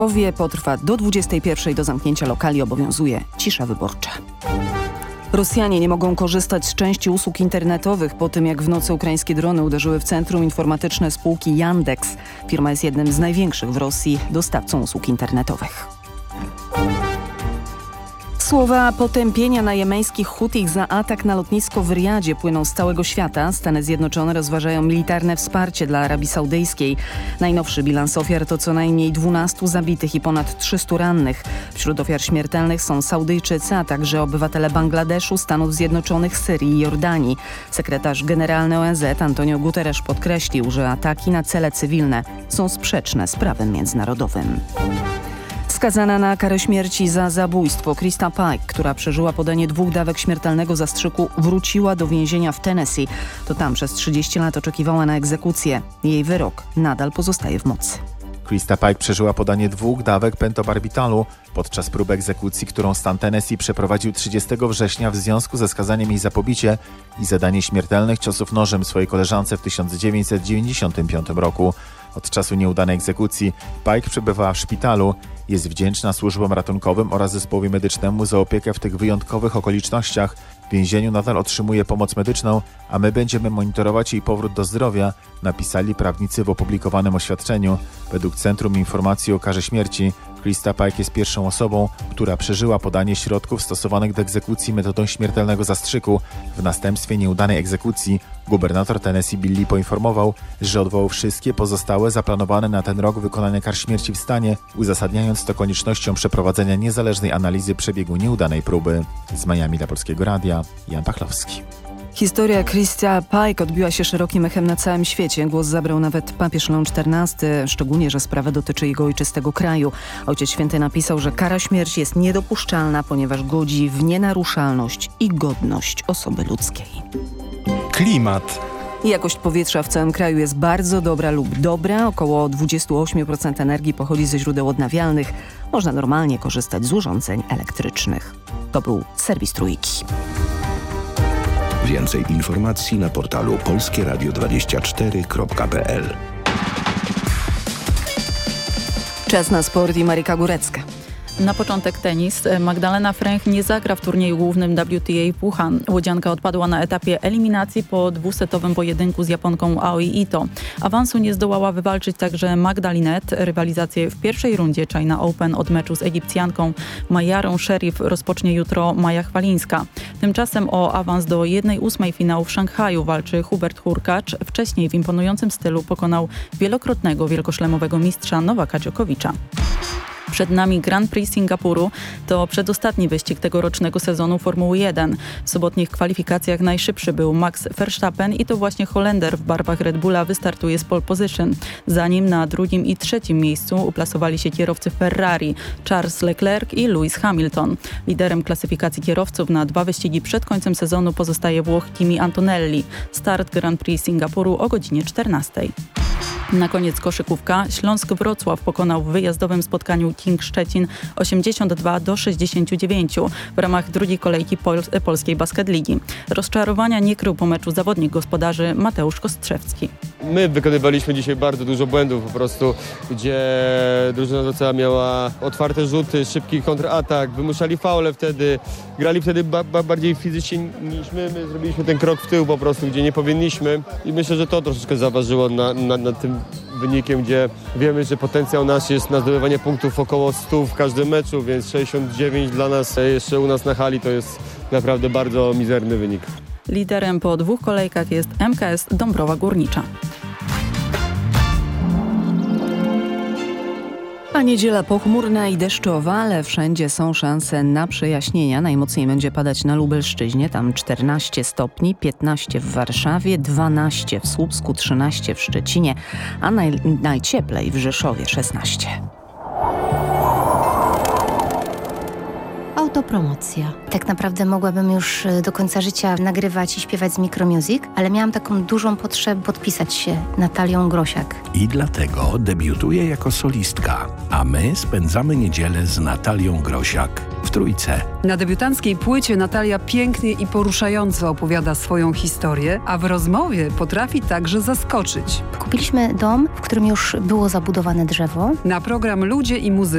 Potrwa do 21:00. Do zamknięcia lokali obowiązuje cisza wyborcza. Rosjanie nie mogą korzystać z części usług internetowych po tym, jak w nocy ukraińskie drony uderzyły w centrum informatyczne spółki Yandex. Firma jest jednym z największych w Rosji dostawcą usług internetowych. Słowa potępienia na jemeńskich Hutich za atak na lotnisko w Riyadzie płyną z całego świata. Stany Zjednoczone rozważają militarne wsparcie dla Arabii Saudyjskiej. Najnowszy bilans ofiar to co najmniej 12 zabitych i ponad 300 rannych. Wśród ofiar śmiertelnych są Saudyjczycy, a także obywatele Bangladeszu, Stanów Zjednoczonych, Syrii i Jordanii. Sekretarz generalny ONZ Antonio Guterres podkreślił, że ataki na cele cywilne są sprzeczne z prawem międzynarodowym. Skazana na karę śmierci za zabójstwo Krista Pike, która przeżyła podanie 2 dawek śmiertelnego zastrzyku, wróciła do więzienia w Tennessee. To tam przez 30 lat oczekiwała na egzekucję. Jej wyrok nadal pozostaje w mocy. Krista Pike przeżyła podanie 2 dawek pentobarbitalu podczas próby egzekucji, którą stan Tennessee przeprowadził 30 września w związku ze skazaniem jej za pobicie i zadanie śmiertelnych ciosów nożem swojej koleżance w 1995 roku. Od czasu nieudanej egzekucji Pike przebywała w szpitalu. Jest wdzięczna służbom ratunkowym oraz zespołowi medycznemu za opiekę w tych wyjątkowych okolicznościach. W więzieniu nadal otrzymuje pomoc medyczną, a my będziemy monitorować jej powrót do zdrowia, napisali prawnicy w opublikowanym oświadczeniu. Według Centrum Informacji o Karze Śmierci Krista Pike jest pierwszą osobą, która przeżyła podanie środków stosowanych do egzekucji metodą śmiertelnego zastrzyku. W następstwie nieudanej egzekucji gubernator Tennessee Bill poinformował, że odwołał wszystkie pozostałe zaplanowane na ten rok wykonania kar śmierci w stanie, uzasadniając to koniecznością przeprowadzenia niezależnej analizy przebiegu nieudanej próby. Z Miami dla Polskiego Radia, Jan Pachlowski. Historia Krista Pike odbiła się szerokim echem na całym świecie. Głos zabrał nawet papież Leon XIV, szczególnie, że sprawa dotyczy jego ojczystego kraju. Ojciec Święty napisał, że kara śmierci jest niedopuszczalna, ponieważ godzi w nienaruszalność i godność osoby ludzkiej. Klimat. Jakość powietrza w całym kraju jest bardzo dobra lub dobra. Około 28% energii pochodzi ze źródeł odnawialnych. Można normalnie korzystać z urządzeń elektrycznych. To był serwis Trójki. Więcej informacji na portalu polskieradio24.pl. Czas na sport i Maryka Górecka. Na początek tenis. Magdalena Fręch nie zagra w turnieju głównym WTA w Wuhan. Łodzianka odpadła na etapie eliminacji po 2-setowym pojedynku z Japonką Aoi Ito. Awansu nie zdołała wywalczyć także Magda Linette. Rywalizację w pierwszej rundzie China Open od meczu z Egipcjanką Mayarą Sherif rozpocznie jutro Maja Chwalińska. Tymczasem o awans do 1/8 finału w Szanghaju walczy Hubert Hurkacz. Wcześniej w imponującym stylu pokonał wielokrotnego wielkoszlemowego mistrza Nowaka Dżokowicza. Przed nami Grand Prix Singapuru. To przedostatni wyścig tegorocznego sezonu Formuły 1. W sobotnich kwalifikacjach najszybszy był Max Verstappen i to właśnie Holender w barwach Red Bulla wystartuje z pole position. Za nim na 2. i 3. miejscu uplasowali się kierowcy Ferrari Charles Leclerc i Lewis Hamilton. Liderem klasyfikacji kierowców na 2 wyścigi przed końcem sezonu pozostaje Włoch Kimi Antonelli. Start Grand Prix Singapuru o godzinie 14:00. Na koniec koszykówka. Śląsk-Wrocław pokonał w wyjazdowym spotkaniu King Szczecin 82-69 w ramach drugiej kolejki Polskiej Basket Ligi. Rozczarowania nie krył po meczu zawodnik gospodarzy Mateusz Kostrzewski. My wykonywaliśmy dzisiaj bardzo dużo błędów po prostu, gdzie drużyna Wrocławia miała otwarte rzuty, szybki kontratak, wymuszali faule wtedy, grali wtedy bardziej fizycznie niż my. My zrobiliśmy ten krok w tył po prostu, gdzie nie powinniśmy i myślę, że to troszeczkę zaważyło nad tym wynikiem, gdzie wiemy, że potencjał nasz jest na zdobywanie punktów około 100 w każdym meczu, więc 69 dla nas jeszcze u nas na hali to jest naprawdę bardzo mizerny wynik. Liderem po 2 kolejkach jest MKS Dąbrowa Górnicza. A niedziela pochmurna i deszczowa, ale wszędzie są szanse na przejaśnienia. Najmocniej będzie padać na Lubelszczyźnie, tam 14 stopni, 15 w Warszawie, 12 w Słupsku, 13 w Szczecinie, a najcieplej w Rzeszowie 16. Autopromocja. Tak naprawdę mogłabym już do końca życia nagrywać i śpiewać z Micromusic, ale miałam taką dużą potrzebę podpisać się Natalią Grosiak. I dlatego debiutuje jako solistka, a my spędzamy niedzielę z Natalią Grosiak w Trójce. Na debiutanckiej płycie Natalia pięknie i poruszająco opowiada swoją historię, a w rozmowie potrafi także zaskoczyć. Kupiliśmy dom, w którym już było zabudowane drzewo. Na program Ludzie i muzyka